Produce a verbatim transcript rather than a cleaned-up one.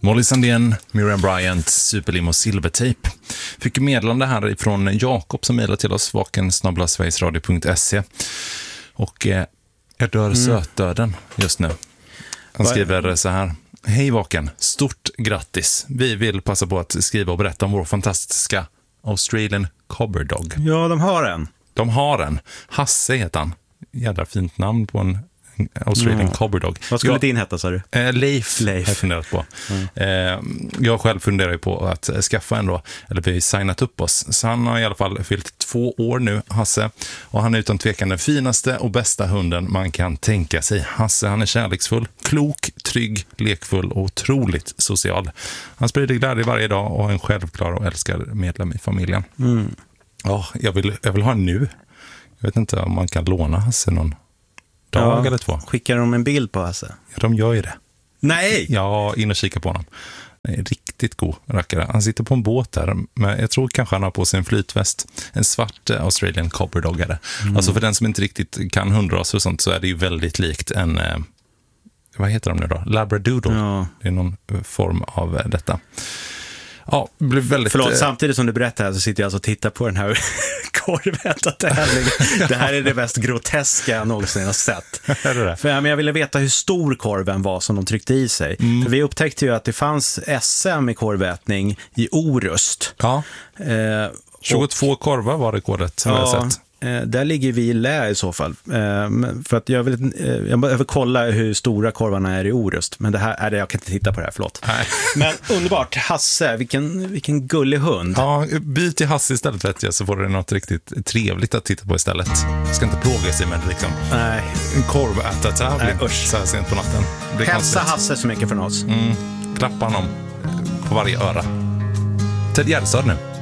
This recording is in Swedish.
Molly Sandén, Miriam Bryant, Superlimo Silvertape. Fick meddelande här ifrån Jakob som mejlade till oss, vaken snabel-a sverigesradio punkt se. Och eh, jag dör mm. sötdöden just nu. Han skriver så här: hej vaken, stort grattis. Vi vill passa på att skriva och berätta om vår fantastiska Australian Cobber Dog. Ja, de har en. De har en. Hasse heter han. Jädra fint namn på en Australian mm. Cobber Dog. Vad skulle jag, din heta, sa du? Eh, Leif, Leif. har jag funderat på. Mm. Eh, jag själv funderar ju på att skaffa en då, eller vi har signat upp oss. Så han har i alla fall fyllt två år nu, Hasse. Och han är utan tvekan den finaste och bästa hunden man kan tänka sig. Hasse, han är kärleksfull, klok, trygg, lekfull och otroligt social. Han sprider glädje varje dag och är en självklar och älskar medlem i familjen. Mm. Ja, jag vill, jag vill ha en nu. Jag vet inte om man kan låna Hasse någon dag ja, eller två. Skickar de en bild på Hasse? Ja, de gör ju det. Nej! Ja, in och kika på honom. Det är riktigt god rackare. Han sitter på en båt där, men jag tror kanske han har på sig en flytväst. En svart Australian Cobber Dog. Mm. Alltså för den som inte riktigt kan hundraser och sånt så är det ju väldigt likt en, eh, vad heter de nu då? Labradoodle. Ja. Det är någon form av detta. Ja, det blev väldigt... Förlåt, samtidigt som du berättar här så sitter jag alltså och tittar på den här korvätartävlingen. Det här är det mest groteska jag någonsin har sett. Är det det? För ja, men jag ville veta hur stor korven var som de tryckte i sig. Mm. För vi upptäckte ju att det fanns S M i korvätning i Orust. Ja, eh, tjugotvå och, korvar var rekordet har ja, jag sett. Eh, där ligger vi i lä i så fall. Eh, för att jag vill, eh, jag behöver kolla hur stora korvarna är i Orust. Men det här är det, jag kan inte titta på det här, förlåt. Nej. Men underbart, Hasse, vilken, vilken gullig hund. Ja, byt till Hasse istället vet jag, så får du något riktigt trevligt att titta på istället. Jag ska inte plåga sig med liksom. Nej. En korvätartävling så här sent på natten. Hälsa Hasse så mycket från oss. Mm. Klappa honom på varje öra. Ted Gärdestad nu.